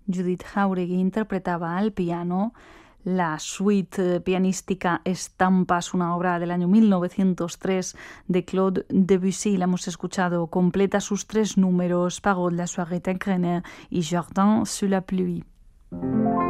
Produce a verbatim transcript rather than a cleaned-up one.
Judith Jauregui interpretaba al piano la suite pianística Estampas, una obra del año mil novecientos tres de Claude Debussy. La hemos escuchado completa sus tres números, Parole, La Soirée Tangreneur y Jardin sous la pluie.